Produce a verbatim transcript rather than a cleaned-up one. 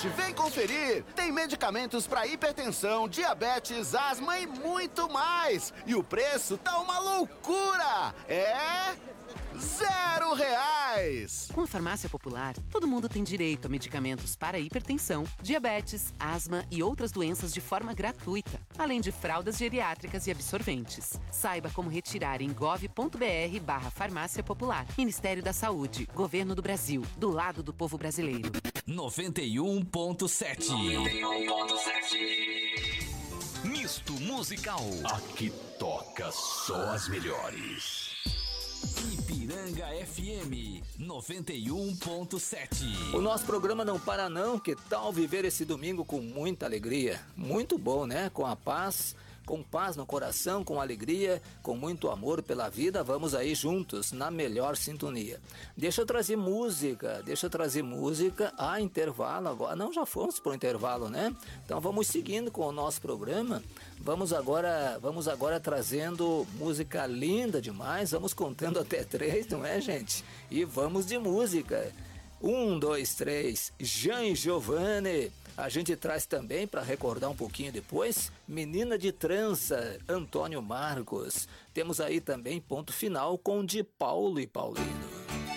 gente, vem conferir! Tem medicamentos para hipertensão, diabetes, asma e muito mais! E o preço tá uma loucura! É... Zero reais! Com a Farmácia Popular, todo mundo tem direito a medicamentos para hipertensão, diabetes, asma e outras doenças de forma gratuita, além de fraldas geriátricas e absorventes. Saiba como retirar em gov.br barra Farmácia Popular. Ministério da Saúde, Governo do Brasil, do lado do povo brasileiro. noventa e um ponto sete. noventa e um ponto sete. Misto musical. Aqui toca só as melhores. Ipiranga F M noventa e um ponto sete. O nosso programa não para não, que tal viver esse domingo com muita alegria? Muito bom, né? Com a paz, com paz no coração, com alegria, com muito amor pela vida, vamos aí juntos, na melhor sintonia. Deixa eu trazer música, deixa eu trazer música a intervalo agora. Não, já fomos pro intervalo, né? Então vamos seguindo com o nosso programa. Vamos agora, vamos agora trazendo música linda demais, vamos contando até três, não é, gente? E vamos de música. Um, dois, três, Jean e Giovanni. A gente traz também, para recordar um pouquinho depois, Menina de Trança, Antônio Marcos. Temos aí também Ponto Final com de Paulo e Paulino.